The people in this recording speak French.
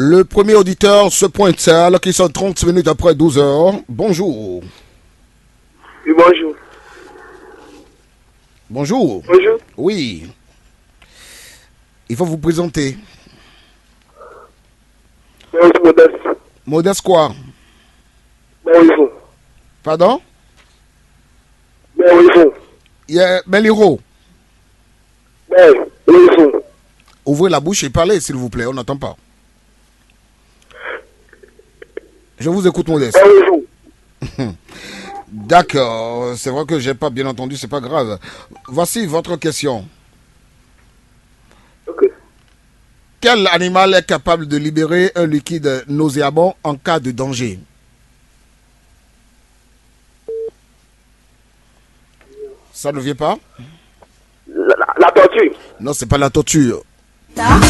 Le premier auditeur se pointe alors qu'ils sont 30 minutes après 12 heures. Bonjour. Oui, bonjour. Bonjour. Bonjour. Oui. Il faut vous présenter. Bonjour, Modeste. Modeste quoi? Bonjour. Pardon? Bonjour. Il y a Beliro. Bonjour. Ouvrez la bouche et parlez, s'il vous plaît. On n'entend pas. Je vous écoute, Modeste. Bonjour. D'accord. C'est vrai que j'ai pas bien entendu, c'est pas grave. Voici votre question. Ok. Quel animal est capable de libérer un liquide nauséabond en cas de danger? Ça ne vient pas? La tortue. Non, c'est pas la tortue.